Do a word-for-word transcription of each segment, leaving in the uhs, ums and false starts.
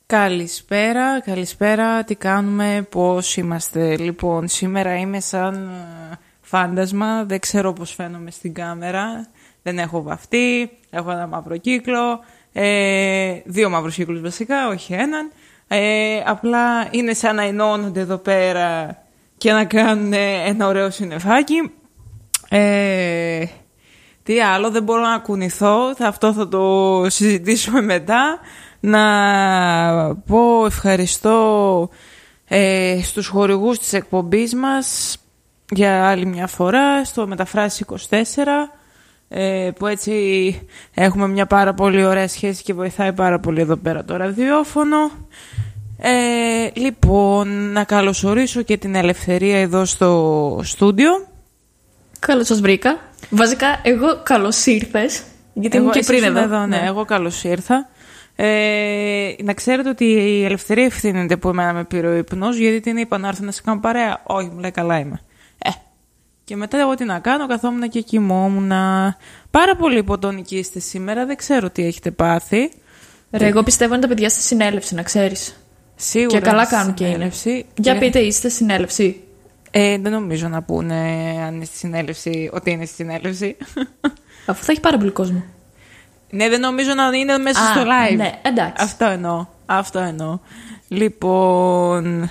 Καλησπέρα, καλησπέρα, τι κάνουμε, πώς είμαστε? Λοιπόν, σήμερα είμαι σαν φάντασμα, δεν ξέρω πώς φαίνομαι στην κάμερα, δεν έχω βαφτεί, έχω ένα μαύρο κύκλο, ε, δύο μαύρους κύκλους βασικά, όχι έναν, ε, απλά είναι σαν να ενώνονται εδώ πέρα και να κάνουν ένα ωραίο συννεφάκι. Ε, τι άλλο, δεν μπορώ να κουνηθώ, αυτό θα το συζητήσουμε μετά. Να πω ευχαριστώ ε, στους χορηγούς της εκπομπής μας για άλλη μια φορά, στο Μεταφράσεις είκοσι τέσσερα, ε, που έτσι έχουμε μια πάρα πολύ ωραία σχέση και βοηθάει πάρα πολύ εδώ πέρα το ραδιόφωνο. Ε, λοιπόν, να καλωσορίσω και την Ελευθερία εδώ στο στούντιο. Καλώς σας βρήκα. Βασικά, εγώ καλώς ήρθες, γιατί εγώ, ήμουν και πριν εδώ. εδώ ναι, ναι, εγώ καλώς ήρθα. Ε, να ξέρετε ότι η Ελευθερία ευθύνεται που εμένα με πήρε ο ύπνος, γιατί την είπα να έρθω να σε κάνω παρέα. Όχι, μου λέει καλά είμαι. Ε, και μετά εγώ τι να κάνω, καθόμουν και κοιμόμουν. Πάρα πολύ υποτονικοί είστε σήμερα, δεν ξέρω τι έχετε πάθει. Ρε, εγώ πιστεύω είναι τα παιδιά στη συνέλευση, να ξέρεις. Σίγουρα. Και καλά κάνουν και είναι. Για και... πείτε, είστε στη συνέλευση? Ε, δεν νομίζω να πούνε αν είναι στη συνέλευση, ότι είναι στη συνέλευση. Αφού θα έχει πάρα πολύ κόσμο. Ναι, δεν νομίζω να είναι μέσα Α, στο live. Ναι, εντάξει. Αυτό εννοώ. Αυτό εννοώ. Λοιπόν,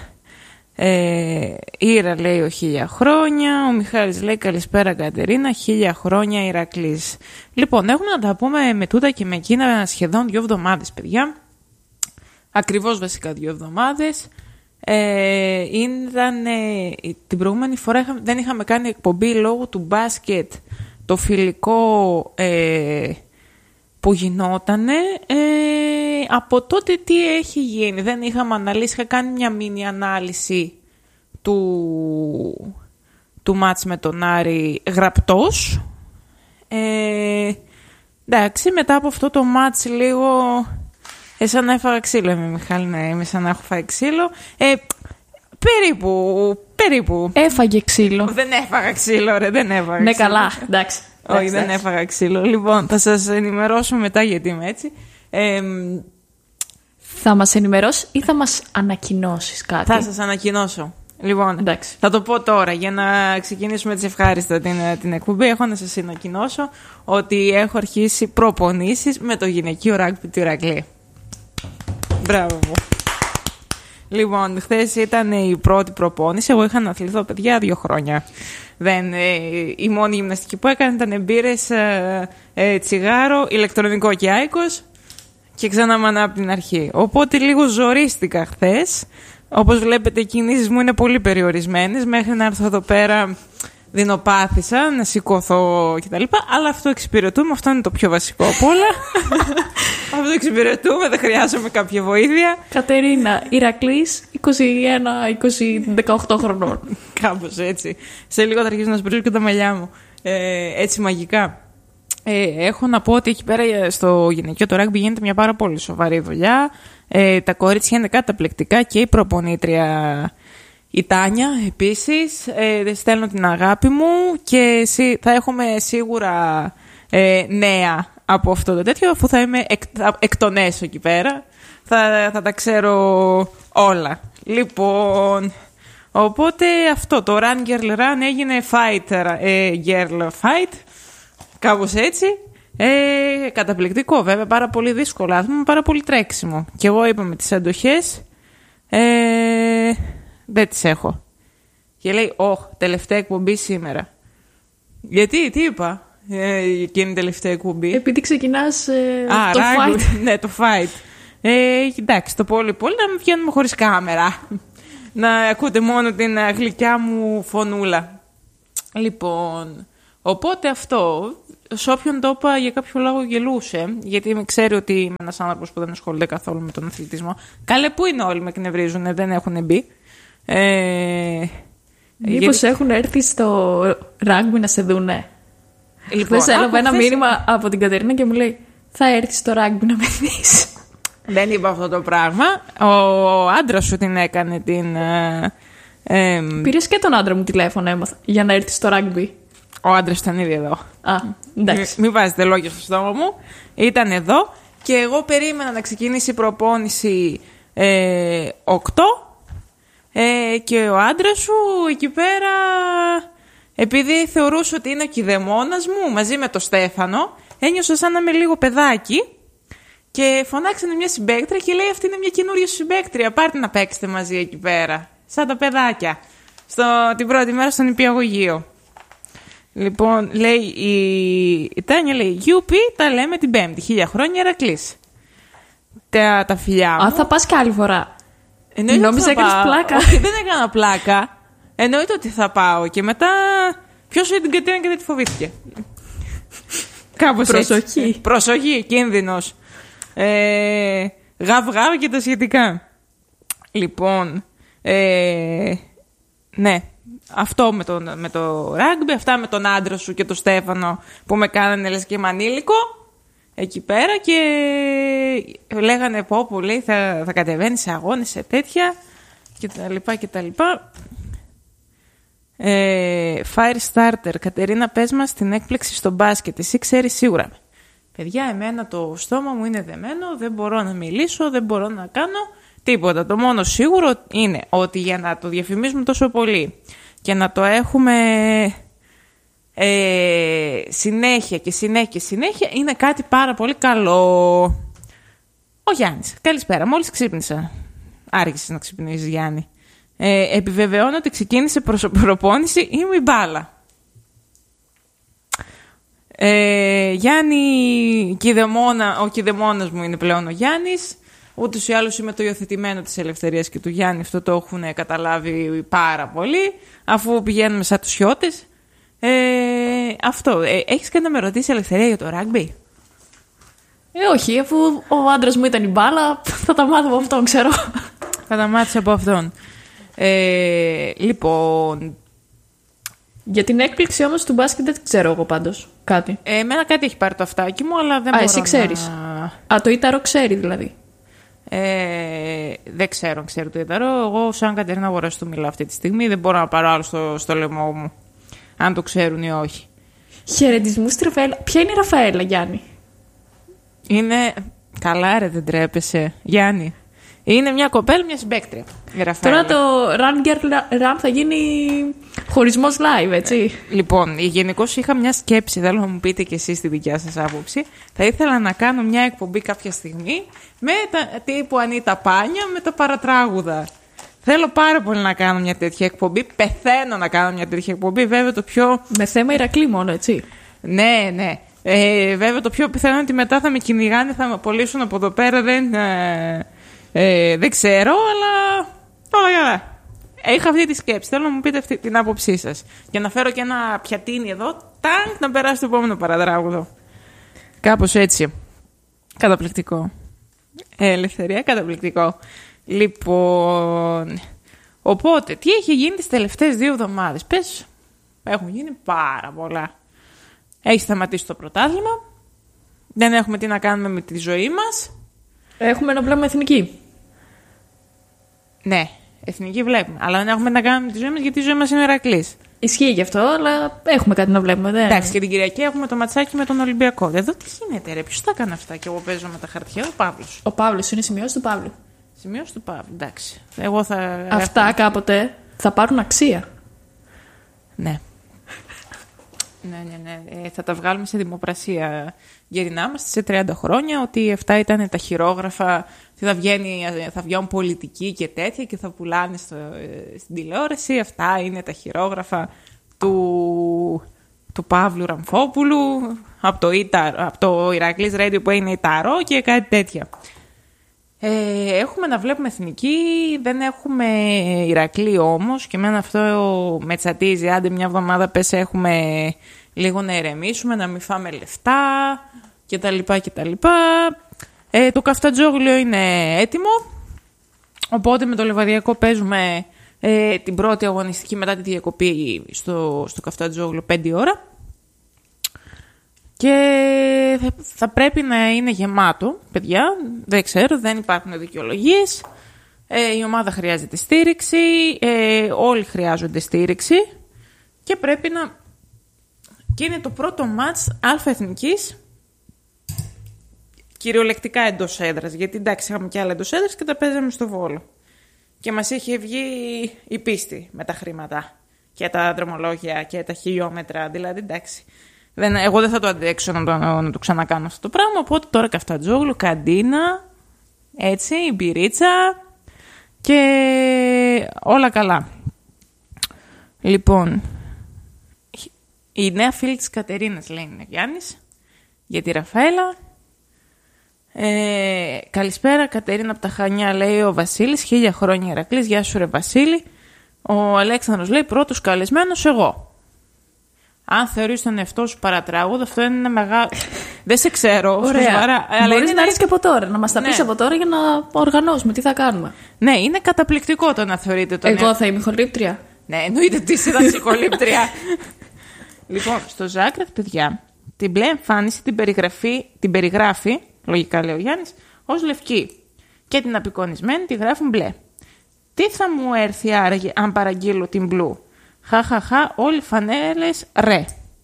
ε, Ήρα λέει ο χίλια χρόνια. Ο Μιχάλης λέει καλησπέρα Κατερίνα. Χίλια χρόνια Ηρακλής. Λοιπόν, έχουμε να τα πούμε με τούτα και με εκείνα σχεδόν δύο εβδομάδες, παιδιά. Ακριβώς βασικά δύο εβδομάδες. Ε, ήταν, ε, την προηγούμενη φορά είχα, δεν είχαμε κάνει εκπομπή λόγω του μπάσκετ. Το φιλικό... Ε, που γινότανε, ε, από τότε τι έχει γίνει. Δεν είχαμε αναλύσει, είχα κάνει μια μίνι ανάλυση του, του μάτς με τον Άρη γραπτός. Ε, εντάξει, μετά από αυτό το μάτς λίγο, ε, σαν να έφαγα ξύλο, είμαι Μιχάλη, ναι, είμαι σαν να έχω φάει ξύλο. Ε, περίπου, περίπου. Έφαγε ξύλο. Δεν έφαγα ξύλο, ρε, δεν έφαγα ναι, ξύλο. καλά, εντάξει. Όχι, δεν εντάξει. Έφαγα ξύλο. Λοιπόν, θα σας ενημερώσω μετά γιατί είμαι έτσι. Ε, θα μας ενημερώσεις ή θα μας ανακοινώσεις κάτι? Θα σας ανακοινώσω. Λοιπόν, εντάξει. Θα το πω τώρα για να ξεκινήσουμε έτσι ευχάριστα την, την εκπομπή. Έχω να σας ανακοινώσω ότι έχω αρχίσει προπονήσεις με το γυναικείο ράγκμπι του Ηρακλή. Μπράβο μου. Λοιπόν, χθες ήταν η πρώτη προπόνηση. Εγώ είχα να αθληθώ, παιδιά, δύο χρόνια. Δεν, ε, η μόνη γυμναστική που έκανε ήταν μπύρες, ε, ε, τσιγάρο, ηλεκτρονικό και άικος και ξανά μανά από την αρχή. Οπότε λίγο ζορίστηκα χθες. Όπως βλέπετε, οι κινήσεις μου είναι πολύ περιορισμένες. Μέχρι να έρθω εδώ πέρα δεινοπάθησα, να σηκωθώ κτλ. Αλλά αυτό εξυπηρετούμε, αυτό είναι το πιο βασικό από όλα. Αυτό εξυπηρετούμε, δεν χρειάζομαι κάποια βοήθεια. Κατερίνα, Ηρακλής, είκοσι ένα είκοσι δεκαοκτώ χρονών. Κάπως έτσι. Σε λίγο θα αρχίσω να σπρίζω και τα μαλλιά μου. Ε, έτσι μαγικά. Ε, έχω να πω ότι εκεί πέρα στο γυναικείο το ράγκμπι γίνεται μια πάρα πολύ σοβαρή δουλειά. Ε, τα κορίτσια είναι καταπληκτικά και η προπονήτρια η Τάνια επίσης. Ε, στέλνω την αγάπη μου και θα έχουμε σίγουρα ε, νέα από αυτό το τέτοιο, αφού θα είμαι εκ, εκ των έσω εκεί πέρα. Θα, θα τα ξέρω όλα. Λοιπόν, οπότε αυτό, το Run Girl Run έγινε Fight ε, Girl Fight. Κάπως έτσι. Ε, καταπληκτικό βέβαια, πάρα πολύ δύσκολο άθλημα, πάρα πολύ τρέξιμο. Και εγώ είπα με τις αντοχές, ε, δεν τις έχω. Και λέει, όχ, τελευταία εκπομπή σήμερα. Γιατί, τι είπα, ε, εκείνη η τελευταία εκπομπή? Επειδή ξεκινάς ε, Α, το ράγκου, fight. Ναι, το fight. Ε, εντάξει, το πολύ πολύ να μην βγαίνουμε χωρίς κάμερα. Να ακούτε μόνο την γλυκιά μου φωνούλα. Λοιπόν, οπότε αυτό... Σε όποιον το είπα για κάποιο λόγο γελούσε, γιατί με ξέρει ότι είμαι ένας άνθρωπος που δεν ασχολείται καθόλου με τον αθλητισμό. Καλέ, πού είναι όλοι, με εκνευρίζουν, δεν έχουν μπει. Ε, Μήπως γιατί... έχουν έρθει στο ράγκμπι να σε δούνε? Λοιπόν, χθες έλαβα ένα χθες... μήνυμα από την Κατερίνα και μου λέει, θα έρθεις στο ράγκμπι να με δεις? Δεν είπα αυτό το πράγμα. Ο άντρας σου την έκανε την... Ε, ε, Πήρες και τον άντρα μου τηλέφωνο, έμαθα, για να έρθεις στο ράγκμπι. Ο άντρας ήταν ήδη εδώ. Α, εντάξει. Μην βάζετε λόγια στο στόμα μου. Ήταν εδώ και εγώ περίμενα να ξεκινήσει η προπόνηση ε, οκτώ ε, και ο άντρας σου εκεί πέρα, επειδή θεωρούσε ότι είναι ο κηδεμόνας μου μαζί με τον Στέφανο, ένιωσα σαν να είμαι λίγο παιδάκι και φωνάξανε μια συμπαίκτρια και λέει: αυτή είναι μια καινούργια συμπαίκτρια, πάρτε να παίξετε μαζί εκεί πέρα, σαν τα παιδάκια, στο, την πρώτη μέρα στον νηπιαγωγείο. Λοιπόν, λέει η, η Τάνια, λέει: Γιούπι, τα λέμε την Πέμπτη, χίλια χρόνια Ηρακλής. Τα, τα φιλιά μου. Α, θα πας και άλλη φορά. Νόμιζα έκανες πλάκα. Όχι, δεν έκανα πλάκα. Εννοείται ότι θα πάω. Και μετά ποιος την Κατερίνα και δεν τη φοβήθηκε. Κάπως προσοχή. Έτσι. Προσοχή, κίνδυνος. Ε, γαβ γαβ και τα σχετικά. Λοιπόν, ε, ναι, αυτό με το, με το ράγκμπι, αυτά με τον άντρα σου και τον Στέφανο που με κάνανε λες και μανίλικο εκεί πέρα και λέγανε πω που λέει θα, θα κατεβαίνει σε αγώνες σε τέτοια και τα λοιπά και τα λοιπά. Ε, Fire Starter, Κατερίνα, πες μας την έκπληξη στο μπάσκετ, εσύ ξέρεις σίγουρα. Παιδιά, εμένα το στόμα μου είναι δεμένο, δεν μπορώ να μιλήσω, δεν μπορώ να κάνω τίποτα. Το μόνο σίγουρο είναι ότι για να το διαφημίσουμε τόσο πολύ και να το έχουμε ε, συνέχεια και συνέχεια και συνέχεια, είναι κάτι πάρα πολύ καλό. Ο Γιάννης, καλησπέρα, μόλις ξύπνησα. Άργησες να ξυπνήσεις, Γιάννη. Ε, επιβεβαιώνω ότι ξεκίνησε προπόνηση ή μη μπάλα. Ε, Γιάννη, κηδεμόνα, ο κηδεμόνας μου είναι πλέον ο Γιάννης. Ούτως ή άλλως είμαι το υιοθετημένο της Ελευθερίας και του Γιάννη. Αυτό το έχουν καταλάβει πάρα πολύ, αφού πηγαίνουμε σαν τους χιώτες. Ε, αυτό. Ε, έχεις κάνει να με ρωτήσει Ελευθερία για το ράγκμπι? Ε, όχι, αφού ο άντρας μου ήταν η μπάλα, θα τα μάθω από αυτόν, ξέρω. Θα τα μάθεις από αυτόν. Ε, λοιπόν... Για την έκπληξη όμως του μπάσκετ δεν ξέρω εγώ πάντως κάτι. Ε, εμένα κάτι έχει πάρει το αυτάκι μου, αλλά δεν Α, μπορώ εσύ ξέρεις. Να... Α, το Ήταρο ξέρει δηλαδή. Ε, δεν ξέρω, ξέρω το Ήταρο. Εγώ σαν Κατερίνα Αγοραστού μιλάω αυτή τη στιγμή. Δεν μπορώ να πάρω άλλο στο, στο λαιμό μου, αν το ξέρουν ή όχι. Χαιρετισμούς στη Ραφαέλα. Ποια είναι η Ραφαέλα, Γιάννη? Είναι... Καλά ρε, δεν τρέπεσαι, Γιάννη. Είναι μια κοπέλα, μια συμπαίκτρια. Τώρα το Run Girl Run θα γίνει χωρισμός live, έτσι. Λοιπόν, γενικώς είχα μια σκέψη, θέλω να μου πείτε κι εσείς τη δικιά σας άποψη. Θα ήθελα να κάνω μια εκπομπή κάποια στιγμή με τα τύπου Ανίτα Πάνια με τα παρατράγουδα. Θέλω πάρα πολύ να κάνω μια τέτοια εκπομπή. Πεθαίνω να κάνω μια τέτοια εκπομπή. Βέβαια το πιο. Με θέμα Ηρακλή μόνο, έτσι. Ναι, ναι. Ε, βέβαια το πιο πιθανό είναι ότι μετά θα με κυνηγάνε, θα με απολύσουν από εδώ πέρα. Δεν. Ε... Ε, δεν ξέρω, αλλά όλα καλά. Είχα αυτή τη σκέψη. Θέλω να μου πείτε αυτή την άποψή σας. Για να φέρω και ένα πιατίνι εδώ, τάγκ, να περάσει το επόμενο παραδράγουδο. Κάπως έτσι. Καταπληκτικό. Ε, ελευθερία, καταπληκτικό. Λοιπόν, οπότε, τι έχει γίνει τις τελευταίες δύο εβδομάδες? Πες, έχουν γίνει πάρα πολλά. Έχει σταματήσει το πρωτάθλημα. Δεν έχουμε τι να κάνουμε με τη ζωή μας. Έχουμε ένα βλέμμα εθνική. Ναι, εθνική βλέπουμε. Αλλά δεν έχουμε να κάνουμε με τη ζωή μας, γιατί η ζωή μας είναι Ηρακλής. Ισχύει γι' αυτό, αλλά έχουμε κάτι να βλέπουμε. Δεν... Εντάξει, και την Κυριακή έχουμε το ματσάκι με τον Ολυμπιακό. Εδώ τι γίνεται, ρε, ποιος τα έκανε αυτά? Και εγώ παίζω με τα χαρτιά, ο Παύλος. Ο Παύλος, είναι σημειώσει του Παύλου. Σημειώσει του Παύλου, εντάξει. Εγώ θα. Αυτά έχω... κάποτε θα πάρουν αξία. Ναι. Ναι, ναι, ναι. Ε, θα τα βγάλουμε σε δημοπρασία. Γερινά είμαστε σε τριάντα χρόνια, ότι αυτά ήταν τα χειρόγραφα, ότι θα, βγαίνει, θα βγαίνουν πολιτικοί και τέτοια και θα πουλάνε στο, στην τηλεόραση. Αυτά είναι τα χειρόγραφα του, του Παύλου Ραμφόπουλου, από το, Ήταρο, από το Ηρακλής Radio που είναι Ηταρό και κάτι τέτοια. Ε, έχουμε να βλέπουμε εθνική, δεν έχουμε Ηρακλή όμως, και εμένα αυτό με τσατίζει. Άντε μια εβδομάδα πες έχουμε λίγο να ηρεμήσουμε, να μην φάμε λεφτά και τα λοιπά και τα λοιπά. Ε, το Καφτατζόγλιο είναι έτοιμο, οπότε με το Λεβαδιακό παίζουμε ε, την πρώτη αγωνιστική μετά τη διακοπή στο, στο Καφτατζόγλιο πέντε ώρα. Και θα, θα πρέπει να είναι γεμάτο, παιδιά, δεν ξέρω, δεν υπάρχουν δικαιολογίες. Ε, η ομάδα χρειάζεται στήριξη, ε, όλοι χρειάζονται στήριξη και πρέπει να... Και είναι το πρώτο μάτς αλφα εθνικής κυριολεκτικά εντός έδρας. Γιατί εντάξει, είχαμε και άλλα εντός έδρας και τα παίζαμε στο Βόλο. Και μας είχε βγει η πίστη με τα χρήματα και τα δρομολόγια και τα χιλιόμετρα. Δηλαδή, εντάξει. Δεν, εγώ δεν θα το αντέξω να το, να το ξανακάνω αυτό το πράγμα. Οπότε τώρα Καφτατζόγλου, καντίνα, έτσι, μπυρίτσα και όλα καλά. Λοιπόν, η νέα φίλη της Κατερίνας λέει είναι Γιάννης, για τη Ραφαέλα. Ε, καλησπέρα Κατερίνα από τα Χανιά, λέει ο Βασίλης, χίλια χρόνια Ηρακλής, γεια σου ρε Βασίλη. Ο Αλέξανδρος λέει πρώτος καλεσμένος εγώ. Αν θεωρείς τον εαυτό σου παρατράγουδο, αυτό είναι ένα μεγάλο. Δεν σε ξέρω. Ωραία. Μπορείς να έρθεις και από τώρα, να μας τα πεις, ναι, από τώρα για να οργανώσουμε τι θα κάνουμε. Ναι, είναι καταπληκτικό το να θεωρείτε τον. Εγώ εαυτό... θα είμαι χολύπτρια. Ναι, εννοείται ότι είσαι ψυχολήπτρια. Λοιπόν, στο Ζάκρετ, παιδιά, την μπλε εμφάνιση την, την περιγράφει, λογικά λέει ο Γιάννης, ως λευκή. Και την απεικονισμένη τη γράφουν μπλε. Τι θα μου έρθει άραγε αν παραγγείλω την μπλου? Χαχαχα, όλοι φανέλες ρε.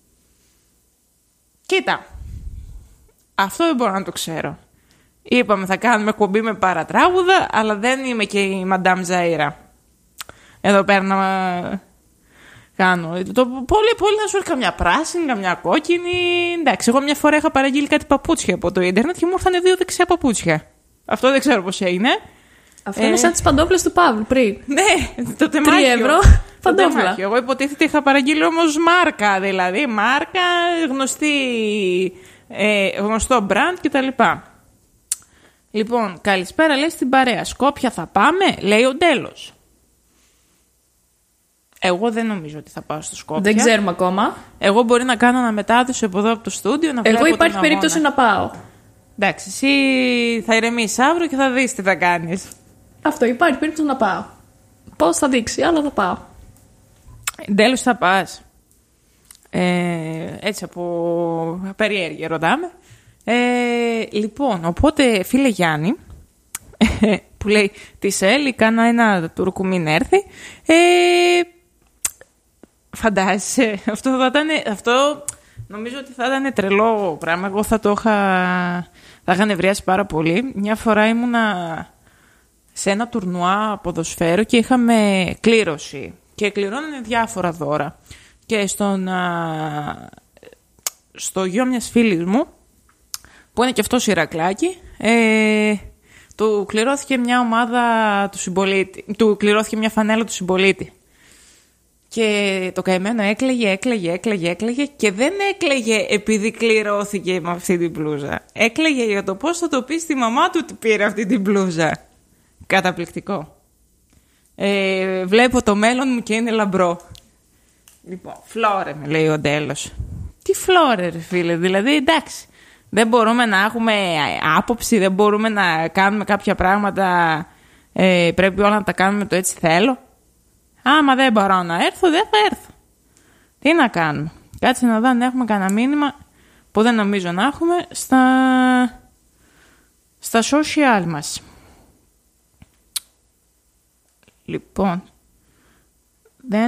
Κοίτα, αυτό δεν μπορώ να το ξέρω. Είπαμε θα κάνουμε κουμπί με παρατράγουδα, αλλά δεν είμαι και η Μαντάμ Ζαΐρα. Εδώ πέρα να κάνω. Το, πολύ, πολύ να σου έρθει καμιά πράσινη, καμιά κόκκινη. Εντάξει, εγώ μια φορά είχα παραγγείλει κάτι παπούτσια από το ίντερνετ και μου ήρθαν δύο δεξιά παπούτσια. Αυτό δεν ξέρω πώς έγινε. Αυτό ε... είναι σαν τις παντόφλες του Παύλου πριν. Ναι, το τεμάχιο. Τρία ευρώ παντόφλα. Εγώ υποτίθεται είχα παραγγείλει όμως μάρκα, δηλαδή μάρκα, γνωστή, ε, γνωστό brand κτλ. Λοιπόν, καλησπέρα λέει στην παρέα. Σκόπια θα πάμε, λέει ο Ντέλος. Εγώ δεν νομίζω ότι θα πάω στο Σκόπια. Δεν ξέρουμε ακόμα. Εγώ μπορεί να κάνω αναμετάδοση από εδώ από το στούντιο. Να Εγώ υπάρχει περίπτωση να πάω. Εντάξει, εσύ θα ηρεμήσεις αύριο και θα δεις τι θα κάνεις. Αυτό, υπάρχει περίπτωση να πάω. Πώς θα δείξει, αλλά θα πάω. Τέλος θα πας. Ε, έτσι από περιέργεια ρωτάμε. Ε, λοιπόν, οπότε φίλε Γιάννη, που λέει της Έλλη, κάνα ένα τουρκουμίν έρθει. Ε, φαντάζεσαι, αυτό θα ήταν, αυτό νομίζω ότι θα ήταν τρελό πράγμα. Εγώ θα το είχα, θα είχα νευριάσει πάρα πολύ. Μια φορά ήμουνα σε ένα τουρνουά ποδοσφαίρου και είχαμε κλήρωση και κληρώνανε διάφορα δώρα. Και στον, α, στο γιο μιας φίλης μου, που είναι και αυτός Ηρακλάκη, ε, του κληρώθηκε μια ομάδα του συμπολίτη, του κληρώθηκε μια φανέλα του συμπολίτη. Και το καημένο έκλαιγε, έκλαιγε, έκλαιγε, έκλαιγε και δεν έκλαιγε επειδή κληρώθηκε με αυτή την μπλούζα. Έκλαιγε για το πώς θα το πει στη μαμά του ότι πήρε αυτή την μπλούζα. Καταπληκτικό. Ε, βλέπω το μέλλον μου και είναι λαμπρό. Λοιπόν, φλόρε με λέει ο Ντέλος. Τι φλόρε ρε φίλε, δηλαδή εντάξει. Δεν μπορούμε να έχουμε άποψη, δεν μπορούμε να κάνουμε κάποια πράγματα, ε, πρέπει όλα να τα κάνουμε το έτσι θέλω. Άμα δεν μπορώ να έρθω, δεν θα έρθω. Τι να κάνουμε. Κάτσε να δω αν έχουμε κανένα μήνυμα που δεν νομίζω να έχουμε στα, στα social μας. Λοιπόν, δεν...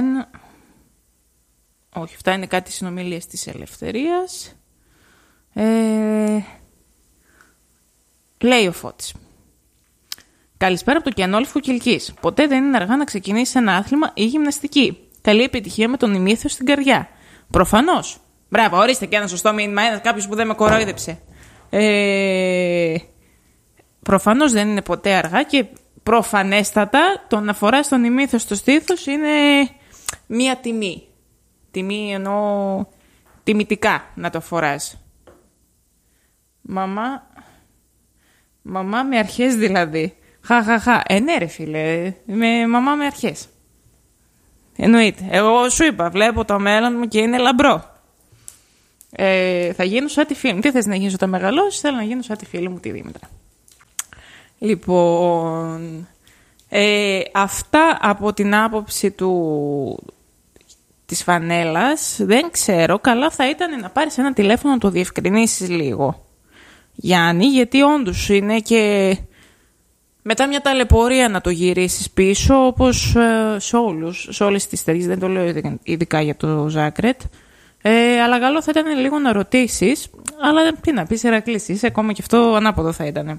Όχι, αυτά είναι κάτι συνομιλίες της Ελευθερίας. Ε... Λέει ο Φώτης. Καλησπέρα από το Κιανόλφο Κιλκής. Ποτέ δεν είναι αργά να ξεκινήσει ένα άθλημα ή γυμναστική. Καλή επιτυχία με τον ημίθιο στην καρδιά. Προφανώς. Μπράβο, ορίστε και ένα σωστό μήνυμα. Ένα κάποιος που δεν με κορόιδεψε. Ε... Προφανώς δεν είναι ποτέ αργά και προφανέστατα το να φοράς τον ημίθιο στο στήθος είναι μία τιμή. Τιμή εννοώ τιμητικά να το φοράς. Μαμά, μαμά με αρχές δηλαδή. Χαχαχα. Ε, ναι ρε φίλε, με μαμά με αρχές. Εννοείται. Εγώ σου είπα, βλέπω το μέλλον μου και είναι λαμπρό. Ε, θα γίνω σαν τη φίλη μου. Τι θες να γίνεις όταν μεγαλώσεις? Θέλω να γίνω σαν τη φίλη μου τη Δήμητρα. Λοιπόν, ε, αυτά από την άποψη του... της φανέλας, δεν ξέρω, καλά θα ήταν να πάρεις ένα τηλέφωνο να το διευκρινίσεις λίγο. Γιάννη, γιατί όντως είναι και μετά μια ταλαιπωρία να το γυρίσεις πίσω, όπως ε, σε όλους, σε όλες τις εταιρείες, δεν το λέω ειδικά για το Ζάκρετ, Ε, αλλά καλό θα ήταν λίγο να ρωτήσεις. Αλλά τι να πεις, Ηρακλής, είσαι, ακόμα και αυτό ανάποδο θα ήταν.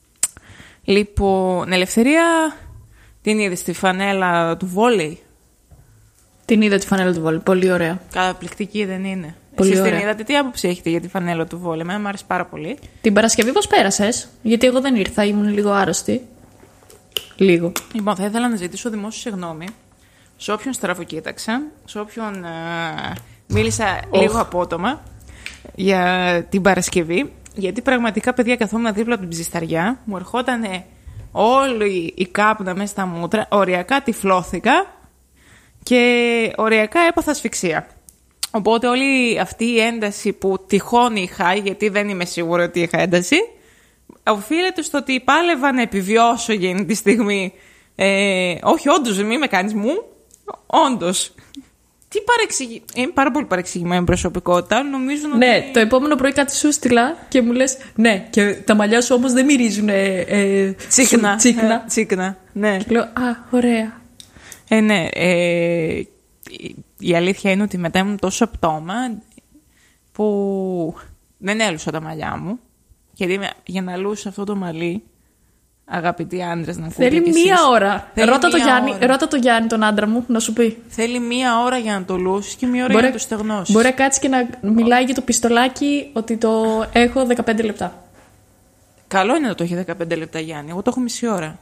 Λοιπόν, Ελευθερία, την είδες στη φανέλα του βόλεϊ? Την είδα τη φανέλα του βόλεϊ, πολύ ωραία. Καταπληκτική δεν είναι? Πολύ Εσείς ωραία. την είδατε, τι άποψη έχετε για τη φανέλα του βόλεϊ? Εμένα μου άρεσε πάρα πολύ. Την Παρασκευή πώς πέρασες? Γιατί εγώ δεν ήρθα, ήμουν λίγο άρρωστη. Λίγο. Λοιπόν, θα ήθελα να ζητήσω δημόσια συγγνώμη σε όποιον στραβοκοίταξα, σε όποιον α, μίλησα Oh. λίγο απότομα για την Παρασκευή. Γιατί πραγματικά, παιδιά, καθόμουν δίπλα από την ψισταριά, μου ερχόταν όλη η κάπνα μέσα στα μούτρα, οριακά τυφλώθηκα και οριακά έπαθα ασφυξία. Οπότε όλη αυτή η ένταση που τυχόν είχα, γιατί δεν είμαι σίγουρη ότι είχα ένταση, οφείλεται στο ότι πάλευα να επιβιώσω εκείνη τη στιγμή. Ε, όχι, όντως, μη με κάνεις μου. Όντως. Τι παρεξηγη... Είμαι πάρα πολύ παρεξηγημένη προσωπικότητα. Νομίζω ότι... Ναι, το επόμενο πρωί κάτι σου στείλα και μου λες ναι, και τα μαλλιά σου όμως δεν μυρίζουν ε, ε, τσίκνα. τσίκνα. Ε, τσίκνα, ναι. Και λέω, α, ωραία. Ε, ναι. Ε, η αλήθεια είναι ότι μετά ήμουν τόσο πτώμα που δεν έλουσα τα μαλλιά μου. Γιατί για να λούσει αυτό το μαλλί, αγαπητοί άντρες, να ακούτε. Θέλει μία ώρα. Θέλει ρώτα, μία το Γιάννη, ώρα. ρώτα το Γιάννη, τον άντρα μου, να σου πει. Θέλει μία ώρα για να το λούσεις και μία ώρα Μπορεί, για να το στεγνώσεις. Μπορεί να κάτσει και να μιλάει για το πιστολάκι ότι το έχω δεκαπέντε λεπτά. Καλό είναι να το έχει δεκαπέντε λεπτά, Γιάννη. Εγώ το έχω μισή ώρα.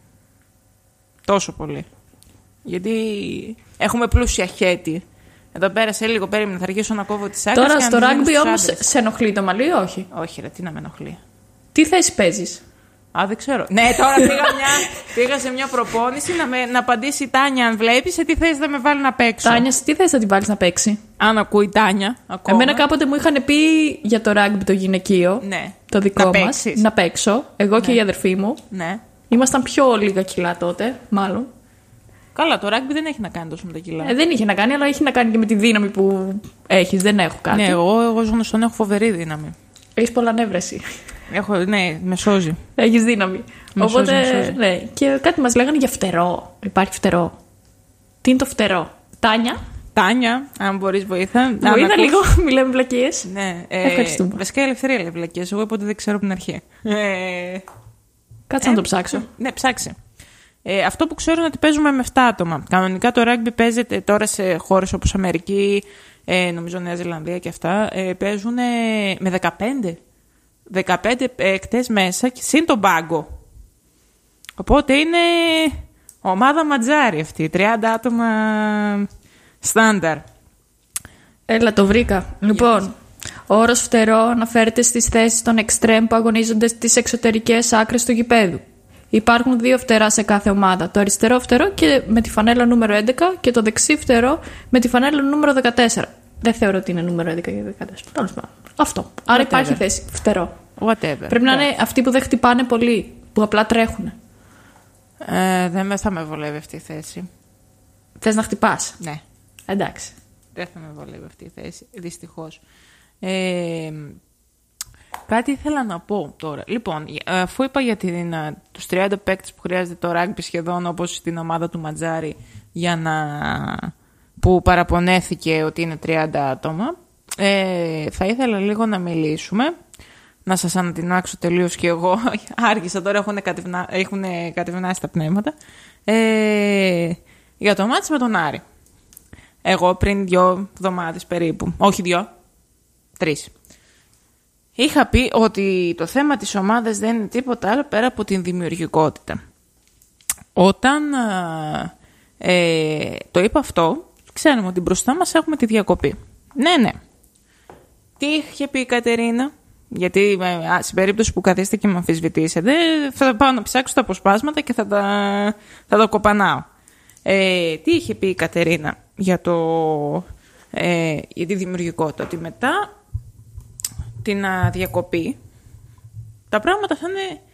Τόσο πολύ. Γιατί έχουμε πλούσια χέτη. Εδώ πέρα σε λίγο περίμενα, θα αρχίσω να κόβω τις άκρες. Τώρα και στο να τις ράγκμπι δίνω στους όμως άντρες. σε ενοχλεί το μαλλί ή όχι? Όχι, ρε, τι να με ενοχλεί. Τι θέση παίζεις? Α, δεν ξέρω. Ναι, τώρα πήγα, μια, πήγα σε μια προπόνηση να, με, να απαντήσει η Τάνια, αν βλέπει, σε τι θέση θα με βάλει να παίξω. Τάνια, σε τι θέση θα την βάλεις να παίξει? Αν ακούει η Τάνια. Ακόμα. Εμένα κάποτε μου είχαν πει για το ράγκμπι το γυναικείο, Ναι. το δικό Να μας, παίξεις. να παίξω. Εγώ και η αδερφή μου. Ναι. Ήμασταν πιο λίγα κιλά τότε, μάλλον. Καλά, το ράγκμπι δεν έχει να κάνει τόσο με τα κιλά. Ε, δεν είχε να κάνει, αλλά έχει να κάνει και με τη δύναμη που έχεις. Δεν έχω κάτι. Ναι, εγώ, εγώ γνωστόν έχω φοβερή δύναμη. Έχεις πολλά νεύρα εσύ. Έχω, ναι, με σώζει. Έχεις δύναμη. Με Οπότε, σώζει, με σώζει. ναι. Και κάτι μας λέγανε για φτερό. Υπάρχει φτερό. Τι είναι το φτερό? Τάνια, Τάνια, αν μπορεί βοήθα. βοήθα λίγο, μιλάμε βλακίες. Ναι, ε, Ευχαριστούμε. Βασικά η Ελευθερία λέει βλακίες. Εγώ είπα ότι δεν ξέρω από την αρχή. Ε, Κάτσε ε, να το ψάξω. Ναι, ψάξε. Ε, αυτό που ξέρω είναι ότι παίζουμε με επτά άτομα. Κανονικά το rugby παίζεται τώρα σε χώρες όπως Αμερική, ε, νομίζω Νέα Ζηλανδία και αυτά. Ε, παίζουν με δεκαπέντε. δεκαπέντε παίκτες μέσα και συν τον πάγκο. Οπότε είναι ομάδα ματζάρι αυτή. τριάντα άτομα στάνταρ. Έλα, το βρήκα. Λοιπόν, ο όρος φτερό αναφέρεται στις θέσεις των εξτρέμ που αγωνίζονται στις εξωτερικές άκρες του γηπέδου. Υπάρχουν δύο φτερά σε κάθε ομάδα. Το αριστερό φτερό και με τη φανέλα νούμερο έντεκα και το δεξί φτερό με τη φανέλα νούμερο δεκατέσσερα. Δεν θεωρώ ότι είναι νούμερο έντεκα και δεκατέσσερα. Τέλος πάντων. Αυτό. Άρα Whatever. υπάρχει θέση φτερό. Whatever. Πρέπει να είναι αυτοί που δεν χτυπάνε πολύ, που απλά τρέχουν. Ε, δεν με θα με βολεύει αυτή η θέση. Θες να χτυπάς? Ναι. Εντάξει. Δεν θα με βολεύει αυτή η θέση, δυστυχώς. Ε, κάτι ήθελα να πω τώρα. Λοιπόν, αφού είπα για την, τους τριάντα παίκτες που χρειάζεται το ράγκμπι σχεδόν όπως στην ομάδα του Ματζάρη για να, που παραπονέθηκε ότι είναι τριάντα άτομα, ε, θα ήθελα λίγο να μιλήσουμε, να σας ανατινάξω τελείως και εγώ. Άργησα τώρα, έχουν, κατευνα, έχουν κατευνάσει τα πνεύματα. Ε, για το μάτς με τον Άρη. Εγώ πριν δύο εβδομάδες περίπου, όχι δύο, τρεις, είχα πει ότι το θέμα της ομάδας δεν είναι τίποτα άλλο πέρα από την δημιουργικότητα. Όταν ε, το είπα αυτό, ξέρουμε ότι μπροστά μας έχουμε τη διακοπή. Ναι, ναι. Τι είχε πει η Κατερίνα? Γιατί α, στην περίπτωση που καθίσετε και με αμφισβητήσετε, θα πάω να ψάξω τα αποσπάσματα και θα τα, θα τα κοπανάω. Ε, τι είχε πει η Κατερίνα για, το, ε, για τη δημιουργικότητα? Ότι μετά την α, διακοπή τα πράγματα θα είναι